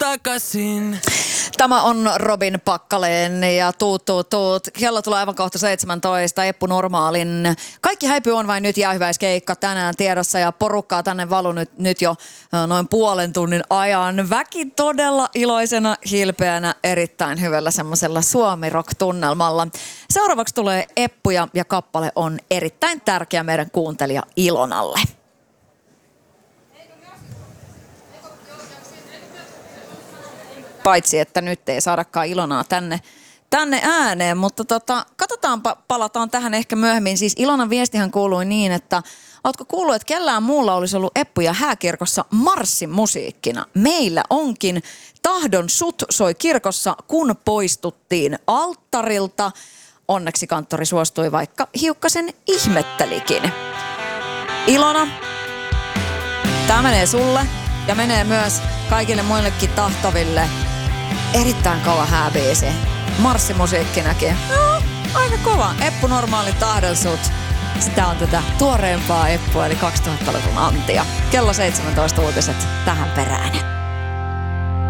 takaisin. Tämä on Robin Pakkalen ja tuut. Kello tulee aivan kohta 17. Eppu Normaalin. Kaikki häipyy on vain nyt jäähyväiskeikka tänään tiedossa ja porukkaa tänne valu nyt jo noin puolen tunnin ajan. Väki todella iloisena, hilpeänä, erittäin hyvällä semmoisella suomi-rock-tunnelmalla. Seuraavaksi tulee Eppu ja kappale on erittäin tärkeä meidän kuuntelija Ilonalle. Paitsi, että nyt ei saadakaan Ilonaa tänne ääneen, mutta katsotaanpa, palataan tähän ehkä myöhemmin. Siis Ilonan viestihän kuului niin, että ootko kuullut, että kellään muulla olisi ollut Eppu ja hääkirkossa marssimusiikkina? Meillä onkin Tahdon sut soi kirkossa, kun poistuttiin alttarilta. Onneksi kanttori suostui, vaikka hiukkasen ihmettelikin. Ilona, tää menee sulle ja menee myös kaikille muillekin tahtoville. Erittäin kova hääbiisi. Marssimusiikkinäkin. No, aika kova. Eppu Normaali Tahdon sut. Sitä on tätä tuoreempaa Eppua, eli 2000-luvun Antia. Kello 17 uutiset tähän perään.